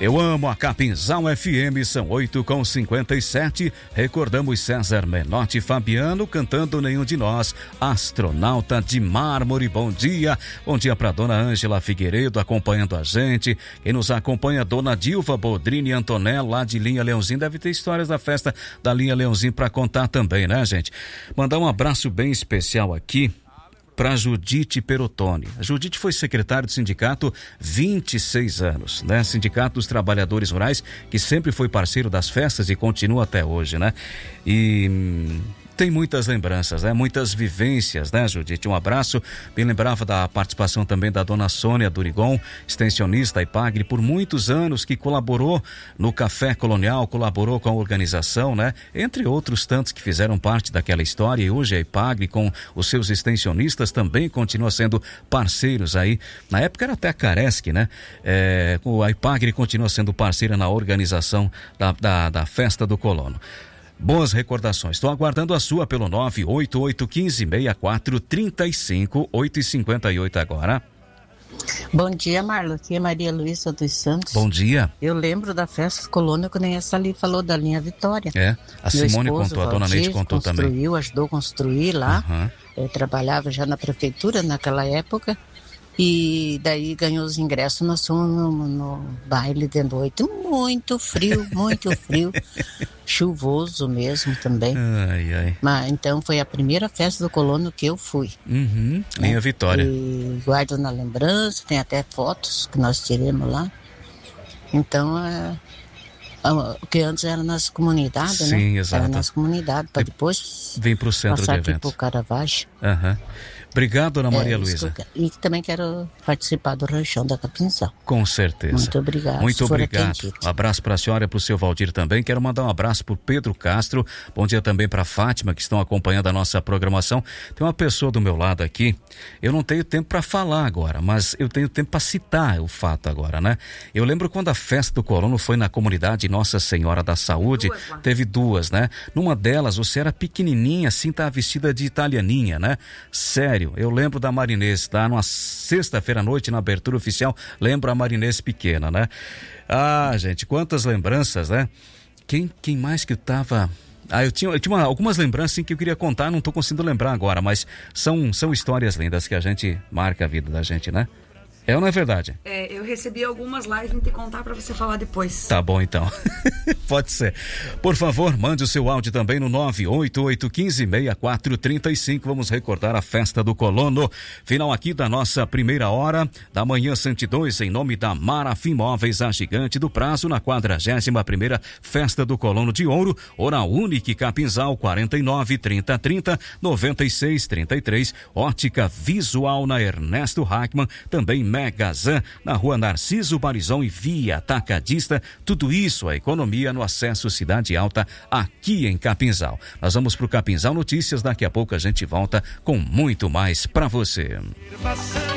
Eu amo a Capinzal FM, são 8h57. Recordamos César Menotti e Fabiano cantando Nenhum de Nós, Astronauta de Mármore. Bom dia para dona Ângela Figueiredo acompanhando a gente. Quem nos acompanha, dona Dilva Bodrini Antonello, lá de Linha Leãozinho. Deve ter histórias da festa da Linha Leãozinho para contar também, né, gente? Mandar um abraço bem especial aqui para Judite Perotoni. A Judite foi secretária do sindicato 26 anos, né? Sindicato dos Trabalhadores Rurais, que sempre foi parceiro das festas e continua até hoje, né? E tem muitas lembranças, né? Muitas vivências, né, Judite? Um abraço. Bem lembrava da participação também da dona Sônia Durigon, extensionista IPAGRE, por muitos anos, que colaborou no Café Colonial, colaborou com a organização, né? Entre outros tantos que fizeram parte daquela história, e hoje a IPAGRE, com os seus extensionistas, também continua sendo parceiros aí. Na época era até a Caresc, né? A IPAGRE continua sendo parceira na organização da Festa do Colono. Boas recordações. Estou aguardando a sua pelo 988156435, 8h58 agora. Bom dia, Marlon. Aqui é Maria Luísa dos Santos. Bom dia. Eu lembro da festa colônia quando a essa ali falou da linha Vitória. A Simone contou, a dona Neide contou também. Ajudou a construir lá. Eu trabalhava já na prefeitura naquela época. E daí ganhou os ingressos, nós fomos no baile de noite, muito frio, chuvoso mesmo também. Mas então foi a primeira festa do Colono que eu fui. Linha Vitória. E guardo na lembrança, tem até fotos que nós tiramos lá. Então, que antes era nas comunidades, né? Sim, exato. Era nas comunidades, para depois vem para o centro de eventos. Passar aqui pro Caravaggio. Obrigado, dona Maria Luísa. E também quero participar do Ranchão da Capinzal. Com certeza. Muito obrigado. Muito obrigado. Um abraço para a senhora e para o seu Valdir também. Quero mandar um abraço para o Pedro Castro. Bom dia também para a Fátima, que estão acompanhando a nossa programação. Tem uma pessoa do meu lado aqui. Eu não tenho tempo para falar agora, mas eu tenho tempo para citar o fato agora, né? Eu lembro quando a festa do Colono foi na comunidade Nossa Senhora da Saúde. Teve duas, né? Numa delas, você era pequenininha, assim, tá vestida de italianinha, né? Sério. Eu lembro da Marinês, lá numa sexta-feira à noite, na abertura oficial, lembro a Marinês pequena, né? Gente, quantas lembranças, né? Quem mais que tava... Eu tinha algumas lembranças assim, que eu queria contar, não tô conseguindo lembrar agora, mas são histórias lindas que a gente marca a vida da gente, né? É ou não é verdade? Eu recebi algumas lá e vim te contar pra você falar depois. Tá bom, então. Pode ser. Por favor, mande o seu áudio também no 988156435. Vamos recordar a festa do Colono. Final aqui da nossa primeira hora da manhã 102, em nome da Marafim Móveis, a gigante do prazo, na 41ª festa do Colono de Ouro. Oral Unique Capinzal, 4930309633. Ótica Visual na Ernesto Hackman, também Megazan, na rua Narciso Barizon e Via Atacadista. Tudo isso, a economia no acesso Cidade Alta, aqui em Capinzal. Nós vamos pro Capinzal Notícias, daqui a pouco a gente volta com muito mais para você.